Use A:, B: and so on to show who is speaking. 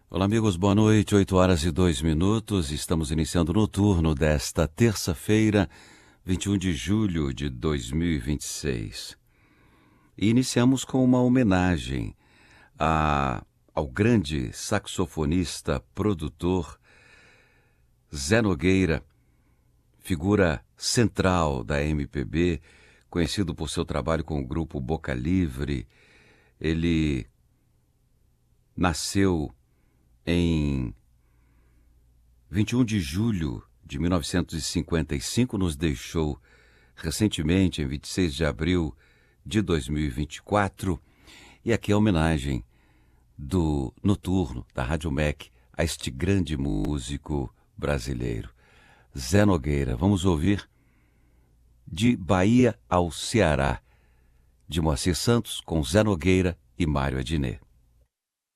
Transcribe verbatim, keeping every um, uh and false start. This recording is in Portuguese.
A: Olá, amigos, boa noite, oito horas e dois minutos. Estamos iniciando o noturno desta terça-feira, vinte e um de julho de dois mil e vinte e seis. E iniciamos com uma homenagem a, ao grande saxofonista, produtor Zé Nogueira, figura central da M P B, conhecido por seu trabalho com o grupo Boca Livre. Ele nasceu em vinte e um de julho de mil novecentos e cinquenta e cinco, nos deixou recentemente, em vinte e seis de abril de dois mil e vinte e quatro, e aqui é a homenagem do Noturno, da Rádio M E C, a este grande músico brasileiro, Zé Nogueira. Vamos ouvir De Bahia ao Ceará, de Moacir Santos, com Zé Nogueira e Mário Adnet.